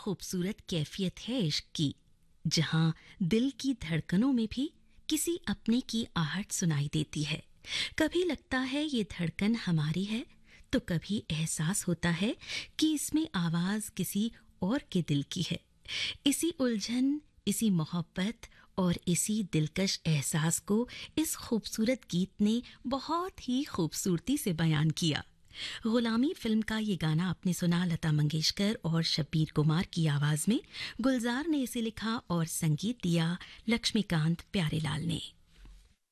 खूबसूरत कैफियत है इश्क की, जहां दिल की धड़कनों में भी किसी अपने की आहट सुनाई देती है। कभी लगता है ये धड़कन हमारी है, तो कभी एहसास होता है कि इसमें आवाज किसी और के दिल की है। इसी उलझन, इसी मोहब्बत और इसी दिलकश एहसास को इस खूबसूरत गीत ने बहुत ही खूबसूरती से बयान किया। गुलामी फिल्म का ये गाना आपने सुना लता मंगेशकर और शब्बीर कुमार की आवाज में। गुलजार ने इसे लिखा और संगीत दिया लक्ष्मीकांत प्यारेलाल ने।